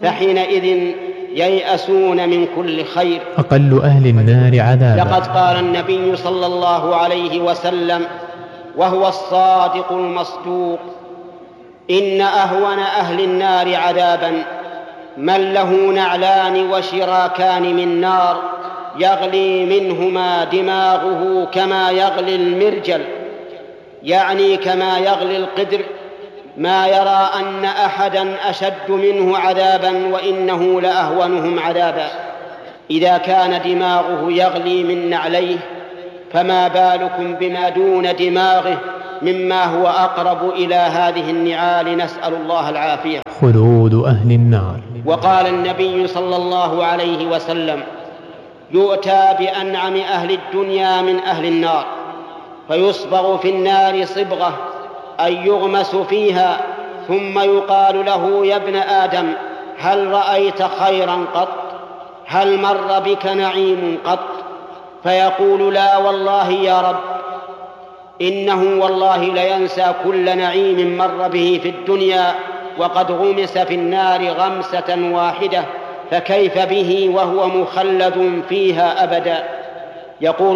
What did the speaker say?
فحينئذ ييأسون من كل خير. أقل أهل النار عذابا. لقد قال النبي صلى الله عليه وسلم وهو الصادق المصدوق: إن أهون أهل النار عذابا من له نعلان وشراكان من نار يغلي منهما دماغه كما يغلي المرجل، يعني كما يغلي القدر، ما يرى أن أحدا أشد منه عذابا وإنه لأهونهم عذابا. إذا كان دماغه يغلي من نعليه فما بالكم بما دون دماغه مما هو أقرب إلى هذه النعال، نسأل الله العافية. خلود أهل النار. وقال النبي صلى الله عليه وسلم: يؤتى بأنعم أهل الدنيا من أهل النار فيصبغ في النار صبغة، أي يغمس فيها، ثم يقال له: يا ابن آدم هل رأيت خيرا قط؟ هل مر بك نعيم قط؟ فيقول: لا والله يا رب، إنه والله لينسى كل نعيم مر به في الدنيا وقد غمس في النار غمسة واحدة، فكيف به وهو مخلد فيها أبدا. يقول